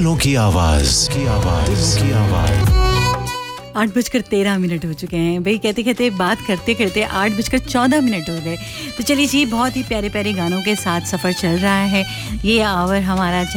दिलों की आवाज की आवाज 8:13 हो चुके हैं भाई। कहते कहते बात करते करते 8:14 हो गए। तो चलिए जी, बहुत ही प्यारे प्यारे गानों के साथ सफ़र चल रहा है। ये आवर हमारा